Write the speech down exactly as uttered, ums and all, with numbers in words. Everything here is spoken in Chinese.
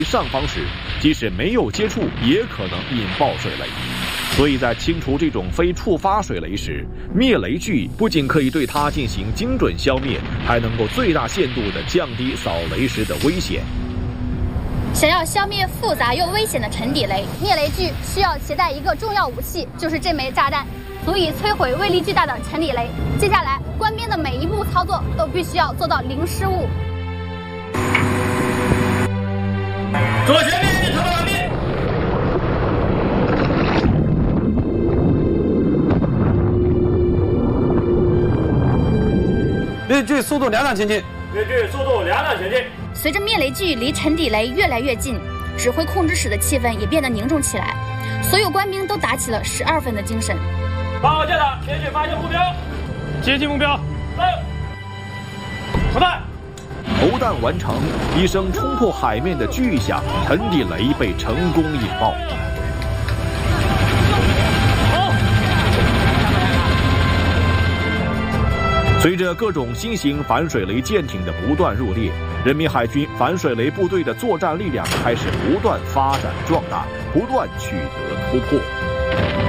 上方时，即使没有接触，也可能引爆水雷。所以在清除这种非触发水雷时，灭雷具不仅可以对它进行精准消灭，还能够最大限度地降低扫雷时的危险。 想要消灭复杂又危险的沉底雷，灭雷具需要携带一个重要武器，就是这枚炸弹，足以摧毁威力巨大的沉底雷。接下来，官兵的每一步操作都必须要做到零失误。 左前面，他们完毕。 列具速度两两前进。 列具速度两两前进。 随着灭雷具离沉底雷越来越近，指挥控制室的气氛也变得凝重起来，所有官兵都打起了十二分的精神。 报告舰长，前去发现目标，接近目标。来，投弹。 投弹完成，一声冲破海面的巨响，沉底雷被成功引爆。随着各种新型反水雷舰艇的不断入列，人民海军反水雷部队的作战力量开始不断发展壮大，不断取得突破。